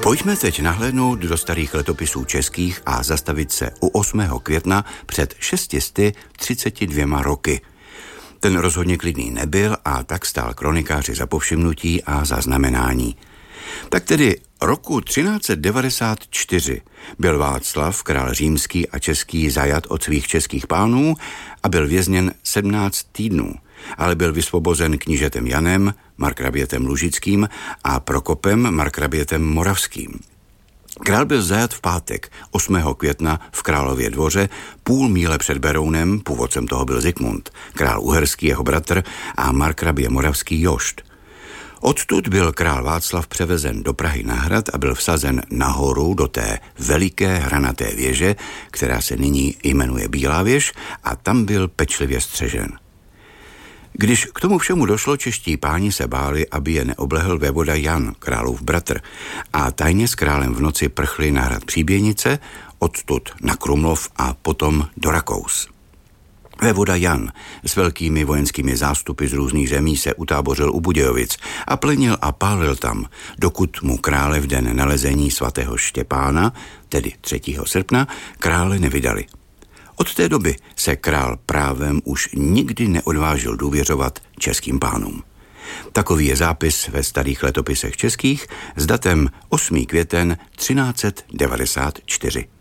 Pojďme teď nahlédnout do starých letopisů českých a zastavit se u 8. května před 632 roky. Ten rozhodně klidný nebyl a tak stál kronikáři za povšimnutí a zaznamenání. Tak tedy roku 1394 byl Václav, král římský a český, zajat od svých českých pánů a byl vězněn 17 týdnů, ale byl vysvobozen knížetem Janem, markrabětem Lužickým a Prokopem, markrabětem Moravským. Král byl zajat v pátek 8. května v Králově dvoře, půl míle před Berounem, původcem toho byl Zikmund, král uherský, jeho bratr, a markrabě moravský Jošt. Odtud byl král Václav převezen do Prahy na hrad a byl vsazen nahoru do té veliké hranaté věže, která se nyní jmenuje Bílá věž, a tam byl pečlivě střežen. Když k tomu všemu došlo, čeští páni se báli, aby je neoblehl vévoda Jan, králův bratr, a tajně s králem v noci prchli na hrad Příběnice, odtud na Krumlov a potom do Rakous. Vévoda Jan s velkými vojenskými zástupy z různých zemí se utábořil u Budějovic a plenil a pálil tam, dokud mu krále v den nalezení svatého Štěpána, tedy 3. srpna, krále nevydali. Od té doby se král právem už nikdy neodvážil důvěřovat českým pánům. Takový je zápis ve starých letopisech českých s datem 8. květen 1394.